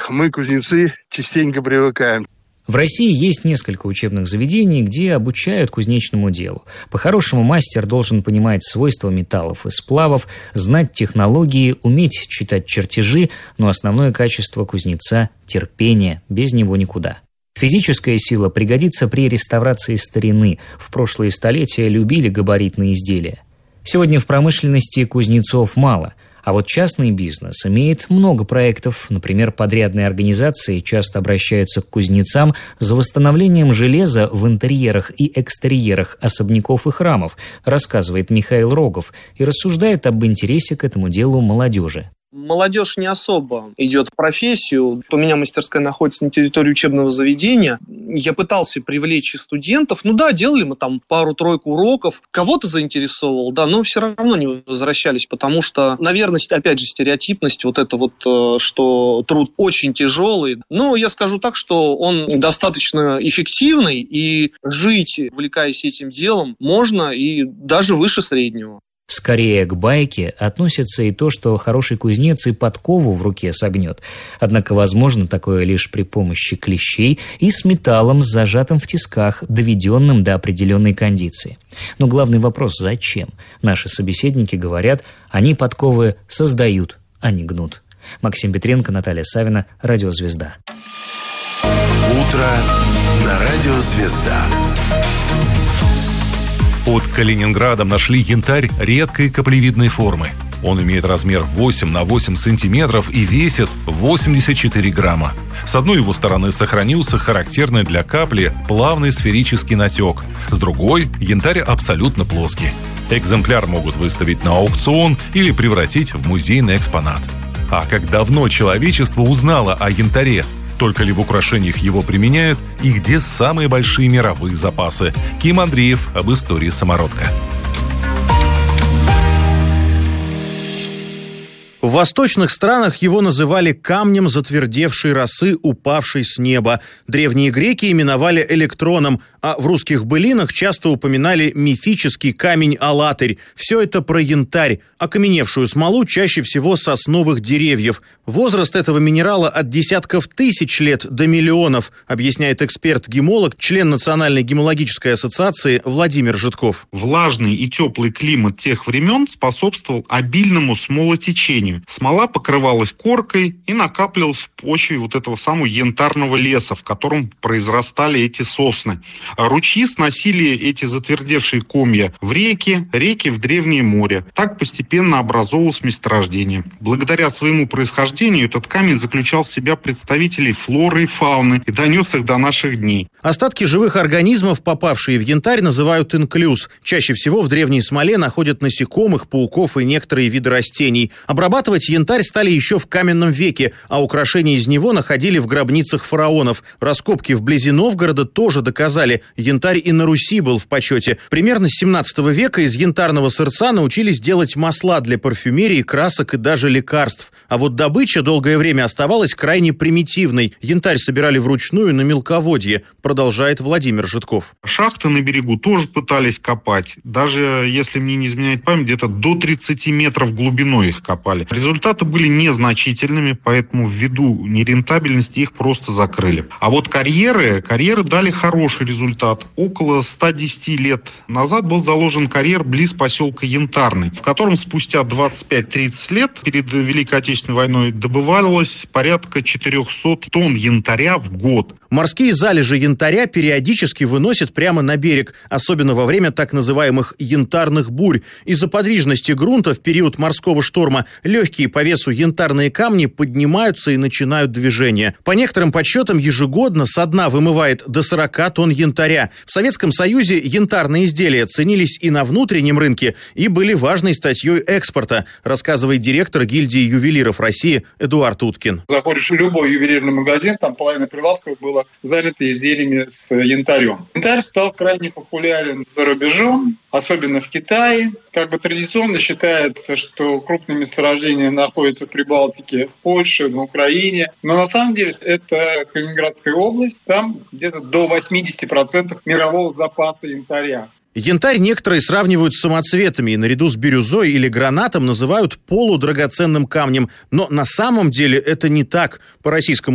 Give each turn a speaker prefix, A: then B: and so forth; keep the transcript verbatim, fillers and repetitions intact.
A: мы, кузнецы, частенько привыкаем.
B: В России есть несколько учебных заведений, где обучают кузнечному делу. По-хорошему, мастер должен понимать свойства металлов и сплавов, знать технологии, уметь читать чертежи, но основное качество кузнеца – терпение, без него никуда. Физическая сила пригодится при реставрации старины. В прошлые столетия любили габаритные изделия. Сегодня в промышленности кузнецов мало. А вот частный бизнес имеет много проектов. Например, подрядные организации часто обращаются к кузнецам за восстановлением железа в интерьерах и экстерьерах особняков и храмов, рассказывает Михаил Рогов и рассуждает об интересе к этому делу молодежи.
C: Молодежь не особо идет в профессию. У меня мастерская находится на территории учебного заведения. Я пытался привлечь и студентов. Ну да, делали мы там пару-тройку уроков. Кого-то заинтересовал, да, но все равно не возвращались, потому что, наверное, опять же, стереотипность, вот это вот, что труд очень тяжелый. Но я скажу так, что он достаточно эффективный, и жить, увлекаясь этим делом, можно и даже выше среднего.
B: Скорее к байке относится и то, что хороший кузнец и подкову в руке согнет. Однако возможно такое лишь при помощи клещей и с металлом, зажатым в тисках, доведенным до определенной кондиции. Но главный вопрос – зачем? Наши собеседники говорят, они подковы создают, а не гнут. Максим Петренко, Наталья Савина, Радио Звезда.
D: Утро на Радио Звезда.
E: Под Калининградом нашли янтарь редкой каплевидной формы. Он имеет размер восемь на восемь сантиметров и весит восемьдесят четыре грамма. С одной его стороны сохранился характерный для капли плавный сферический натек. С другой – янтарь абсолютно плоский. Экземпляр могут выставить на аукцион или превратить в музейный экспонат. А как давно человечество узнало о янтаре? Только ли в украшениях его применяют и где самые большие мировые запасы? Ким Андреев об истории самородка.
F: В восточных странах его называли камнем затвердевшей росы, упавшей с неба. Древние греки именовали электроном, а в русских былинах часто упоминали мифический камень-алатырь. Все это про янтарь, окаменевшую смолу чаще всего сосновых деревьев. Возраст этого минерала от десятков тысяч лет до миллионов, объясняет эксперт-гемолог, член Национальной гемологической ассоциации Владимир Житков.
G: Влажный и теплый климат тех времен способствовал обильному смолотечению. Смола покрывалась коркой и накапливалась в почве вот этого самого янтарного леса, в котором произрастали эти сосны. Ручьи сносили эти затвердевшие комья в реки, реки в древнее море. Так постепенно образовалось месторождение. Благодаря своему происхождению этот камень заключал в себя представителей флоры и фауны и донес их до наших дней.
F: Остатки живых организмов, попавшие в янтарь, называют инклюз. Чаще всего в древней смоле находят насекомых, пауков и некоторые виды растений. Обрабатывать янтарь стали еще в каменном веке, а украшения из него находили в гробницах фараонов. Раскопки вблизи Новгорода тоже доказали, янтарь и на Руси был в почете. Примерно с семнадцатого века из янтарного сырца научились делать масла для парфюмерии, красок и даже лекарств. А вот добыча долгое время оставалась крайне примитивной. Янтарь собирали вручную на мелководье, продолжает Владимир Житков.
G: Шахты на берегу тоже пытались копать. Даже, если мне не изменяет память, где-то до тридцати метров глубиной их копали. Результаты были незначительными, поэтому ввиду нерентабельности их просто закрыли. А вот карьеры, карьеры дали хороший результат. Около ста десяти лет назад был заложен карьер близ поселка Янтарный, в котором спустя двадцать пять - тридцать лет перед Великой Отечественной войной добывалось порядка четырехсот тонн янтаря в год.
F: Морские залежи янтаря периодически выносят прямо на берег, особенно во время так называемых янтарных бурь. Из-за подвижности грунта в период морского шторма легкие по весу янтарные камни поднимаются и начинают движение. По некоторым подсчетам, ежегодно со дна вымывает до сорока тонн янтаря. В Советском Союзе янтарные изделия ценились и на внутреннем рынке, и были важной статьей экспорта, рассказывает директор гильдии ювелиров России Эдуард Уткин.
H: Заходишь в любой ювелирный магазин, там половина прилавков было занято изделиями с янтарем. Янтарь стал крайне популярен за рубежом, особенно в Китае. Как бы традиционно считается, что крупные месторождения находятся в Прибалтике, в Польше, на Украине. Но на самом деле это Калининградская область, там где-то до восьмидесяти процентов мирового запаса янтаря.
F: Янтарь некоторые сравнивают с самоцветами и наряду с бирюзой или гранатом называют полудрагоценным камнем. Но на самом деле это не так. По российскому